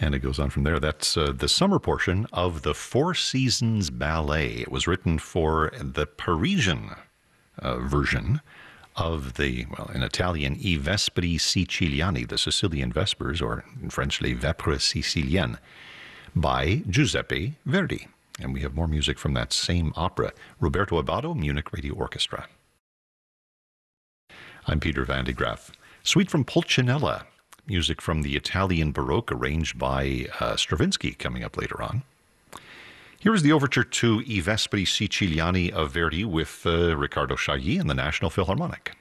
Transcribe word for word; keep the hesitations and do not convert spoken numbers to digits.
And it goes on from there. That's uh, the summer portion of the Four Seasons Ballet. It was written for the Parisian uh, version of the, well, in Italian, I Vespri Siciliani, the Sicilian Vespers, or in French, Les Vêpres Siciliennes, by Giuseppe Verdi. And we have more music from that same opera. Roberto Abbado, Munich Radio Orchestra. I'm Peter Van de Graaff. Suite from Pulcinella, music from the Italian Baroque arranged by uh, Stravinsky, coming up later on. Here is the overture to I Vespri Siciliani of Verdi with uh, Riccardo Chailly and the National Philharmonic.